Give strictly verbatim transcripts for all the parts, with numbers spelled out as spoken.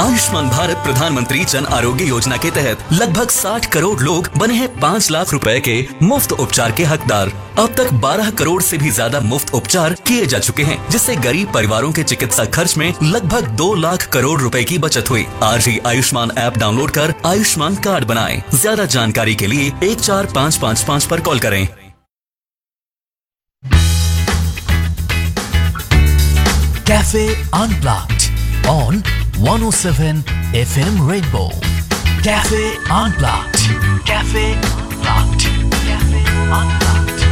आयुष्मान भारत प्रधानमंत्री जन आरोग्य योजना के तहत लगभग साठ करोड़ लोग बने हैं पाँच लाख रुपए के मुफ्त उपचार के हकदार। अब तक बारह करोड़ से भी ज्यादा मुफ्त उपचार किए जा चुके हैं, जिससे गरीब परिवारों के चिकित्सा खर्च में लगभग दो लाख करोड़ रुपए की बचत हुई। आज ही आयुष्मान ऐप डाउनलोड कर आयुष्मान कार्ड बनाएं। ज्यादा जानकारी के लिए एक चार पाँच पाँच पाँच पर कॉल करें। Cafe Unplugged on one oh seven F M Rainbow. Cafe Unplugged. Cafe Unplugged. Cafe Unplugged.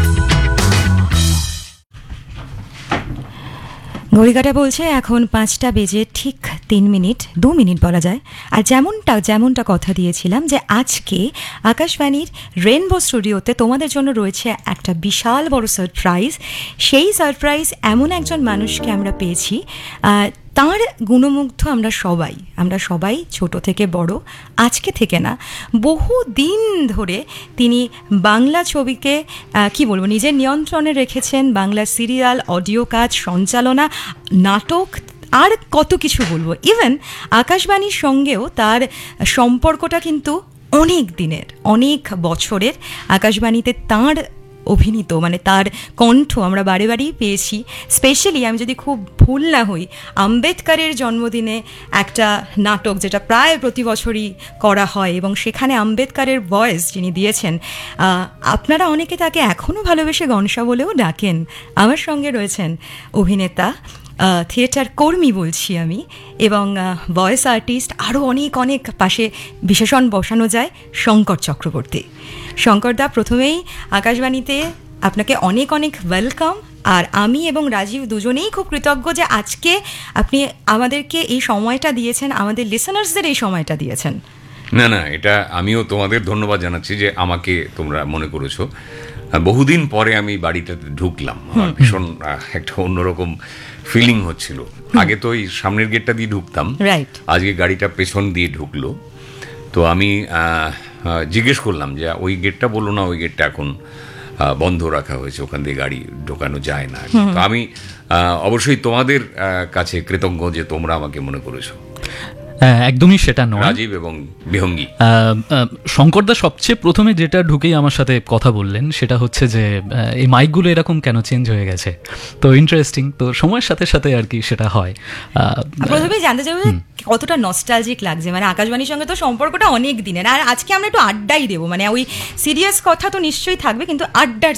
ঘড়িকাটা বলছে এখন পাঁচটা বেজে ঠিক তিন মিনিট দু মিনিট বলা যায়। আর যেমনটা যেমনটা কথা দিয়েছিলাম যে আজকে আকাশবাণীর রেনবো স্টুডিওতে তোমাদের জন্য রয়েছে একটা বিশাল বড় সারপ্রাইজ। সেই সারপ্রাইজ এমন একজন মানুষকে আমরা পেয়েছি, তাঁর গুণমুগ্ধ আমরা সবাই আমরা সবাই ছোট থেকে বড়, আজকে থেকে না বহু দিন ধরে তিনি বাংলা ছবিকে কি বলবো নিজের নিয়ন্ত্রণে রেখেছেন। বাংলা সিরিয়াল, অডিও কাজ, সঞ্চালনা, নাটক আর কত কিছু বলবো। ইভেন আকাশবাণীর সঙ্গেও তার সম্পর্কটা কিন্তু অনেক দিনের, অনেক বছরের। আকাশবাণীতে তাঁর অভিনীত মানে তার কণ্ঠ আমরা বারে বারেই পেয়েছি। স্পেশালি আমি যদি খুব ভুল না হই, আম্বেদকরের জন্মদিনে একটা নাটক যেটা প্রায় প্রতি বছরই করা হয় এবং সেখানে আম্বেদকরের ভয়েস যিনি দিয়েছেন, আপনারা অনেকে তাকে এখনও ভালোবেসে গনসা বলেও ডাকেন। আমার সঙ্গে রয়েছেন অভিনেতা, থিয়েটার কর্মী বলছি আমি, এবং ভয়েস আর্টিস্ট, আরও অনেক অনেক পাশে বিশেষণ বসানো যায়, শঙ্কর চক্রবর্তী। শঙ্করদা, প্রথমেই আকাশবাণীতে আপনাকে অনেক অনেক ওয়েলকাম। আর আমি এবং রাজীব দুজনেই খুব কৃতজ্ঞ যে আজকে আপনি আমাদেরকে এই সময়টা দিয়েছেন, আমাদের লিসেনার্সদের এই সময়টা দিয়েছেন। না না, এটা আমিও তোমাদের ধন্যবাদ জানাচ্ছি যে আমাকে তোমরা মনে করেছো। বহুদিন পরে আমি বাড়িটাতে ঢুকলাম, আমার ভীষণ একটা অন্যরকম ফিলিং হচ্ছিল। আগে তো ওই সামনের গেটটা দিয়ে ঢুকতাম, আজকে গাড়িটা পেছন দিয়ে ঢুকলো। তো আমি জিজ্ঞেস করলাম যে ওই গেটটা বললো না, ওই গেটটা এখন বন্ধ রাখা হয়েছে, ওখান দিয়ে গাড়ি ঢোকানো যায় না। তো আমি অবশ্যই তোমাদের কাছে কৃতজ্ঞ যে তোমরা আমাকে মনে করেছো। একদমই সেটা নয় রাজীব এবং বিহঙ্গী। শঙ্করদা সবচেয়ে প্রথমে যেটা ঢুকেই আমার সাথে কথা বললেন সেটা হচ্ছে যে এই মাইকগুলো এরকম কেন চেঞ্জ হয়ে গেছে। তো ইন্টারেস্টিং, তো সময়ের সাথে সাথে আর কি সেটা হয়। প্রথমেই জানতে চাইবো কতটা নস্টালজিক লাগছে, মানে আকাশবাণীর সঙ্গে তো সম্পর্কটা অনেক দিনের, আর আজকে আমরা একটু আড্ডাই দেবো, মানে ওই সিরিয়াস কথা তো নিশ্চয়ই থাকবে কিন্তু আড্ডার